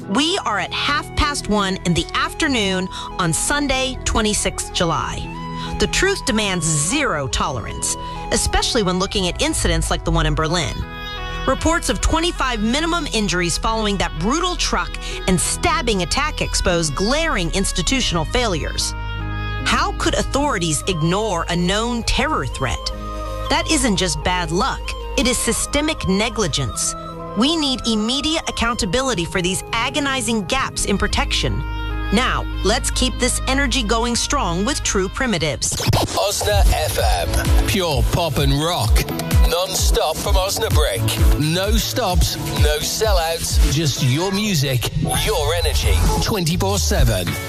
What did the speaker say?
We are at 1:30 in the afternoon on Sunday, 26th July. The truth demands zero tolerance, especially when looking at incidents like the one in Berlin. Reports of 25 minimum injuries following that brutal truck and stabbing attack expose glaring institutional failures. How could authorities ignore a known terror threat? That isn't just bad luck. It is systemic negligence. We need immediate accountability for these agonizing gaps in protection. Now, let's keep this energy going strong with True Primitives. Osna FM. Pure pop and rock. Non-stop from Osnabrück. No stops, no sellouts. Just your music, your energy. 24/7.